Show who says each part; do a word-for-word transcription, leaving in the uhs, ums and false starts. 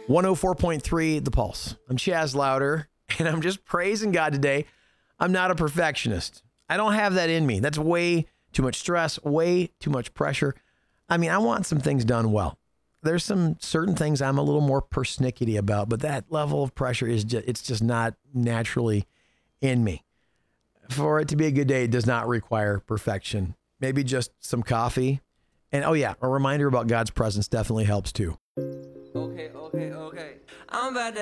Speaker 1: one oh four point three The Pulse. I'm Chaz Louder, and I'm just praising God today. I'm not a perfectionist. I don't have that in me. That's way too much stress, way too much pressure. I mean, I want some things done well. There's some certain things I'm a little more persnickety about, but that level of pressure is just, it's just not naturally in me. For it to be a good day, it does not require perfection. Maybe just some coffee. And oh yeah, a reminder about God's presence definitely helps too.
Speaker 2: Okay, okay, okay. I'm about to